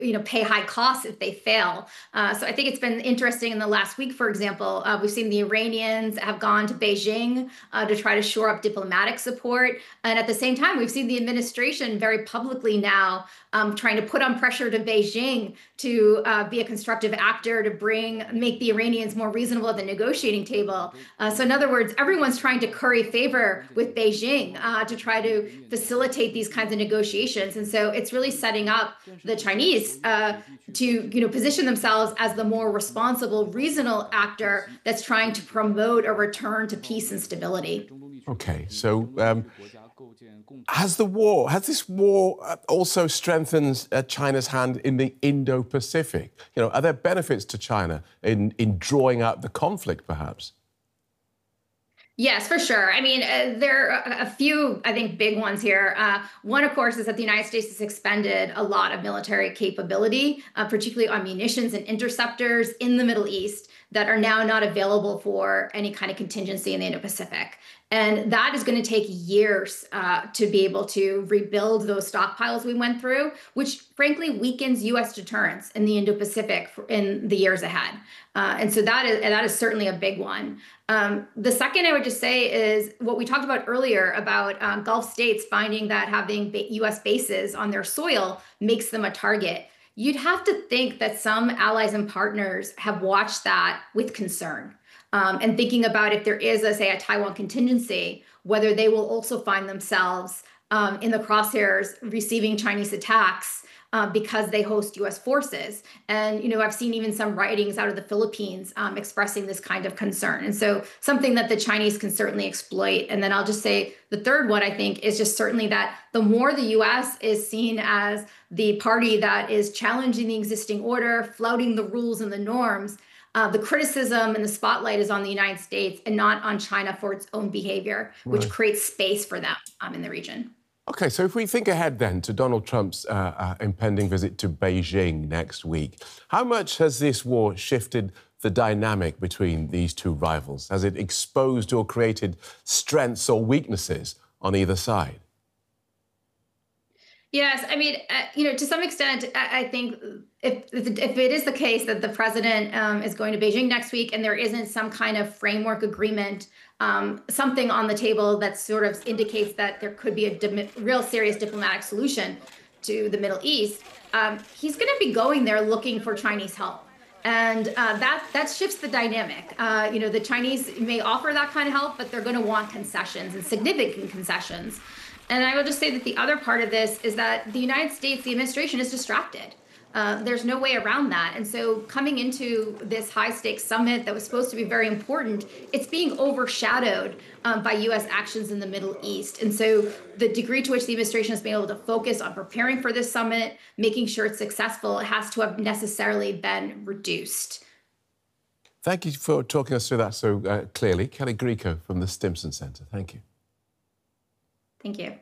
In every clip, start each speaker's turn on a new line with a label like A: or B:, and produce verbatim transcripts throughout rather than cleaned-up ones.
A: you know, pay high costs if they fail. Uh, so I think it's been interesting in the last week, for example, uh, we've seen the Iranians have gone to Beijing uh, to try to shore up diplomatic support. And at the same time, we've seen the administration very publicly now um, trying to put on pressure to Beijing to uh, be a constructive actor, to bring, make the Iranians more reasonable at the negotiating table. Uh, so in other words, everyone's trying to curry favor with Beijing uh, to try to facilitate these kinds of negotiations. And so it's really setting up the Chinese Uh, to you know position themselves as the more responsible, reasonable actor that's trying to promote a return to peace and stability.
B: Okay, so um, has the war, has this war also strengthened uh, China's hand in the Indo-Pacific? You know, are there benefits to China in in drawing out the conflict, perhaps?
A: Yes, for sure. I mean, uh, there are a few, I think, big ones here. Uh, one, of course, is that the United States has expended a lot of military capability, uh, particularly on munitions and interceptors in the Middle East that are now not available for any kind of contingency in the Indo-Pacific. And that is going to take years uh, to be able to rebuild those stockpiles we went through, which frankly weakens U S deterrence in the Indo-Pacific in the years ahead. Uh, and so that is that is certainly a big one. Um, the second I would just say is what we talked about earlier about uh, Gulf states finding that having U S bases on their soil makes them a target. You'd have to think that some allies and partners have watched that with concern. Um, and thinking about if there is, a, say, a Taiwan contingency, whether they will also find themselves um, in the crosshairs receiving Chinese attacks uh, because they host U S forces. And, you know, I've seen even some writings out of the Philippines um, expressing this kind of concern. And so something that the Chinese can certainly exploit. And then I'll just say the third one, I think, is just certainly that the more the U S is seen as the party that is challenging the existing order, flouting the rules and the norms, Uh, the criticism and the spotlight is on the United States and not on China for its own behavior, which
B: Right.
A: creates space for them um, in the region.
B: OK, so if we think ahead then to Donald Trump's uh, uh, impending visit to Beijing next week, how much has this war shifted the dynamic between these two rivals? Has it exposed or created strengths or weaknesses on either side?
A: Yes, I mean, uh, you know, to some extent, I, I think if if it is the case that the president um, is going to Beijing next week and there isn't some kind of framework agreement, um, something on the table that sort of indicates that there could be a dim- real serious diplomatic solution to the Middle East, um, he's going to be going there looking for Chinese help. And uh, that that shifts the dynamic. Uh, you know, the Chinese may offer that kind of help, but they're going to want concessions and significant concessions. And I will just say that the other part of this is that the United States, the administration, is distracted. Uh, there's no way around that. And so coming into this high-stakes summit that was supposed to be very important, it's being overshadowed um, by U S actions in the Middle East. And so the degree to which the administration has been able to focus on preparing for this summit, making sure it's successful, it has to have necessarily been reduced.
B: Thank you for talking us through that so uh, clearly. Kelly Grieco from the Stimson Center. Thank you.
A: Thank you.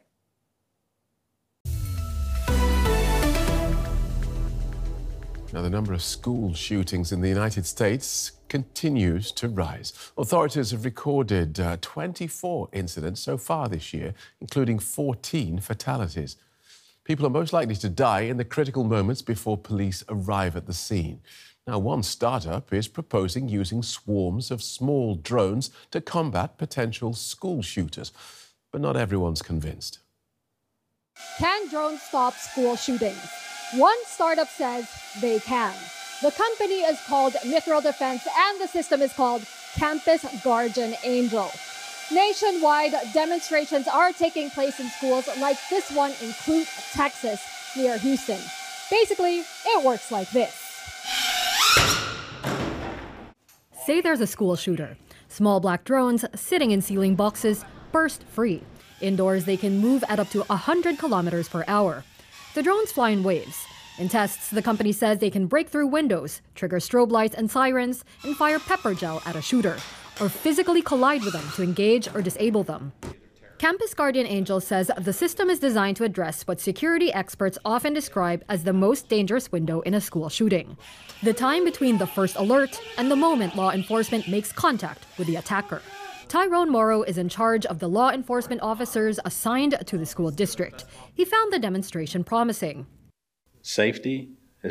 B: Now, the number of school shootings in the United States continues to rise. Authorities have recorded uh, twenty-four incidents so far this year, including fourteen fatalities. People are most likely to die in the critical moments before police arrive at the scene. Now, one startup is proposing using swarms of small drones to combat potential school shooters. But not everyone's convinced.
C: Can drones stop school shootings? One startup says they can. The company is called Mithril Defense and the system is called Campus Guardian Angel. Nationwide, demonstrations are taking place in schools like this one in Clute, Texas, near Houston. Basically, it works like this.
D: Say there's a school shooter. Small black drones sitting in ceiling boxes burst free. Indoors, they can move at up to one hundred kilometers per hour. The drones fly in waves. In tests, the company says they can break through windows, trigger strobe lights and sirens, and fire pepper gel at a shooter, or physically collide with them to engage or disable them. Campus Guardian Angel says the system is designed to address what security experts often describe as the most dangerous window in a school shooting: the time between the first alert and the moment law enforcement makes contact with the attacker. Tyrone Morrow is in charge of the law enforcement officers assigned to the school district. He found the demonstration promising.
E: Safety